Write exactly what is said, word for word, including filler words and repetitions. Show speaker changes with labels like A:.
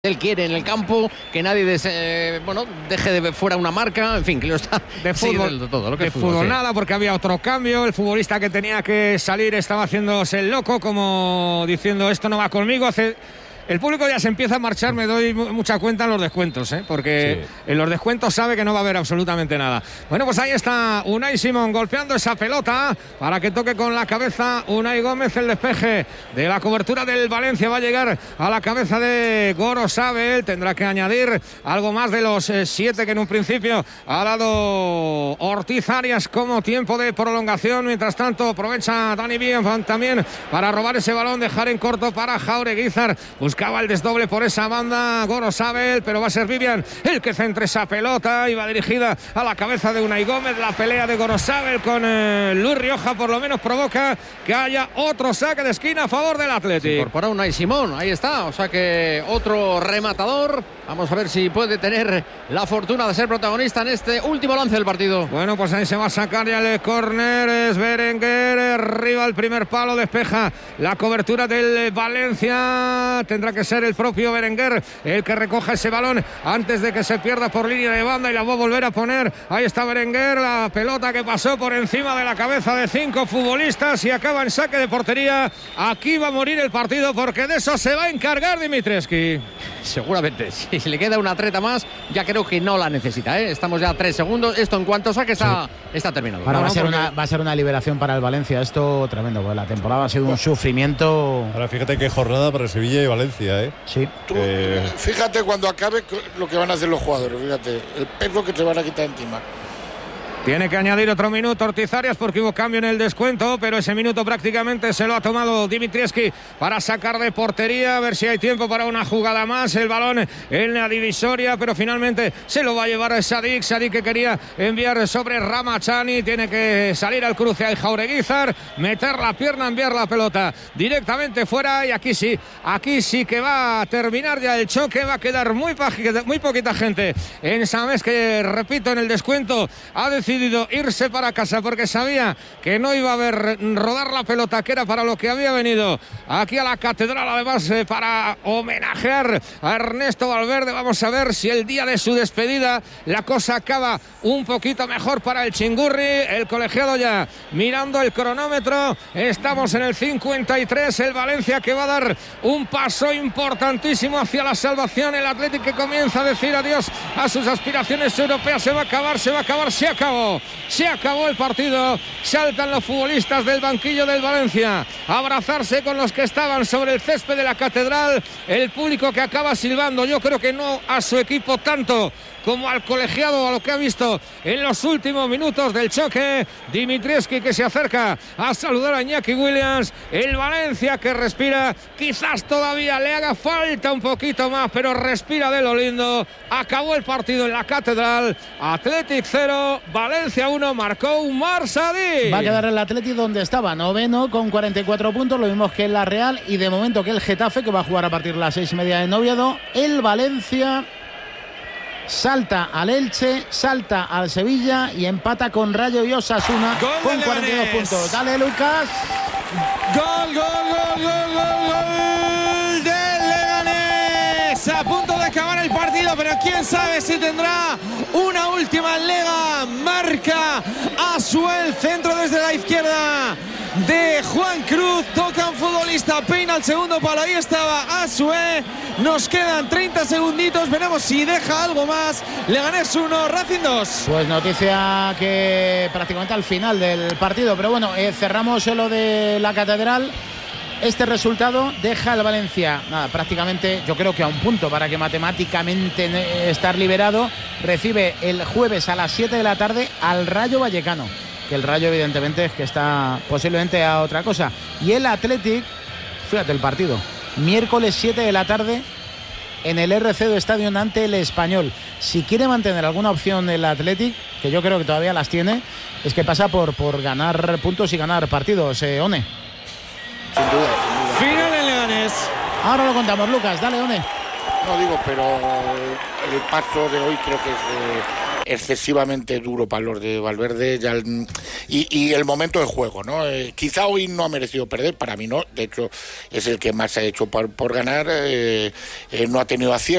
A: Él quiere en el campo que nadie des, eh, bueno, deje de fuera una marca, en fin, que lo está
B: de fútbol,
A: sí, todo, lo que
B: de
A: es fútbol,
B: fútbol
A: sí.
B: Nada, porque había otro cambio. El futbolista que tenía que salir estaba haciéndose el loco, como diciendo esto no va conmigo. Hace... El público ya se empieza a marchar, me doy mucha cuenta en los descuentos, ¿eh? Porque sí. En los descuentos sabe que no va a haber absolutamente nada. Bueno, pues ahí está Unai Simón golpeando esa pelota para que toque con la cabeza Unai Gómez. El despeje de la cobertura del Valencia va a llegar a la cabeza de Gorosabel. Tendrá que añadir algo más de los eh, siete que en un principio ha dado Ortiz Arias como tiempo de prolongación. Mientras tanto aprovecha Dani Bienfan también para robar ese balón, dejar en corto para Jaureguizar. Buscaba el desdoble por esa banda Gorosabel, pero va a ser Vivian el que centre esa pelota y va dirigida a la cabeza de Unai Gómez. La pelea de Gorosabel con eh, Luis Rioja por lo menos provoca que haya otro saque de esquina a favor del Athletic.
A: Incorpora Unai Simón, ahí está, o sea que otro rematador. Vamos a ver si puede tener la fortuna de ser protagonista en este último lance del partido.
B: Bueno, pues ahí se va a sacar ya el córner. Es Berenguer, arriba el primer palo, despeja la cobertura del Valencia. Tendrá que ser el propio Berenguer el que recoja ese balón antes de que se pierda por línea de banda y la va a volver a poner. Ahí está Berenguer, la pelota que pasó por encima de la cabeza de cinco futbolistas y acaba en saque de portería. Aquí va a morir el partido porque de eso se va a encargar Dimitrescu.
A: Seguramente, si le queda una treta más, ya creo que no la necesita, ¿eh? Estamos ya a tres segundos. Esto en cuanto saque está, sí. está terminado.
C: Ahora
A: no,
C: va,
A: no,
C: a ser
A: porque...
C: una, va a ser una liberación para el Valencia. Esto tremendo, porque la temporada ha sido un sufrimiento.
D: Ahora fíjate qué jornada para Sevilla y Valencia, ¿eh?
C: Sí.
E: Tú,
D: eh...
E: Fíjate cuando acabe lo que van a hacer los jugadores. Fíjate, el peso que te van a quitar encima.
B: Tiene que añadir otro minuto Ortiz Arias porque hubo cambio en el descuento, pero ese minuto prácticamente se lo ha tomado Dimitrescu para sacar de portería, a ver si hay tiempo para una jugada más. El balón en la divisoria, pero finalmente se lo va a llevar a Sadik. Sadik que quería enviar sobre Ramachani, tiene que salir al cruce a Jaureguizar, meter la pierna, enviar la pelota directamente fuera y aquí sí, aquí sí que va a terminar ya el choque, va a quedar muy, muy poquita gente en Samés, que repito, en el descuento ha decidido decidido irse para casa porque sabía que no iba a haber rodar la pelota, que era para lo que había venido aquí a la catedral, además eh, para homenajear a Ernesto Valverde. Vamos a ver si el día de su despedida la cosa acaba un poquito mejor para el Chingurri. El colegiado ya mirando el cronómetro, estamos en el cincuenta y tres, el Valencia que va a dar un paso importantísimo hacia la salvación, el Athletic que comienza a decir adiós a sus aspiraciones europeas. Se va a acabar, se va a acabar, se acabó. Se acabó el partido, saltan los futbolistas del banquillo del Valencia a abrazarse con los que estaban sobre el césped de la catedral. El público que acaba silbando, yo creo que no a su equipo tanto como al colegiado, a lo que ha visto en los últimos minutos del choque. Dimitrescu que se acerca a saludar a Iñaki Williams. El Valencia que respira, quizás todavía le haga falta un poquito más, pero respira de lo lindo. Acabó el partido en la catedral. Athletic cero, Valencia uno, marcó Umar Sadik.
C: Va a quedar el Athletic donde estaba, noveno con cuarenta y cuatro puntos, lo mismo que la Real, y de momento que el Getafe, que va a jugar a partir de las seis y media en Oviedo. El Valencia salta al Elche, salta al Sevilla y empata con Rayo y Osasuna con cuarenta y dos puntos. Dale, Lucas.
F: Gol, gol, gol, gol, gol, gol del Leganés. A punto de acabar el partido, pero quién sabe si tendrá una última lega. Marca Asuel, centro desde la izquierda de Juan Cruz, toca un futbolista, peina al segundo palo, ahí estaba Asue. Nos quedan treinta segunditos, veremos si deja algo más. Leganés uno, Racing dos.
C: Pues noticia que prácticamente al final del partido, pero bueno, eh, cerramos lo de la catedral. Este resultado deja al Valencia, nada, prácticamente yo creo que a un punto para que matemáticamente estar liberado. Recibe el jueves a las siete de la tarde al Rayo Vallecano, que el Rayo evidentemente es que está posiblemente a otra cosa. Y el Athletic, fíjate el partido, miércoles siete de la tarde en el R C D Stadium ante el Español. Si quiere mantener alguna opción el Athletic, que yo creo que todavía las tiene, es que pasa por, por ganar puntos y ganar partidos, eh, One.
E: Sin duda, sin duda.
F: Final en Leganés.
C: Ahora lo contamos, Lucas, dale, One.
E: No digo, pero el paso de hoy creo que es de excesivamente duro para los de Valverde. Ya el, y, y el momento de juego, ¿no? Eh, quizá hoy no ha merecido perder, para mí no, de hecho es el que más ha hecho por, por ganar, eh, eh, no ha tenido acierto.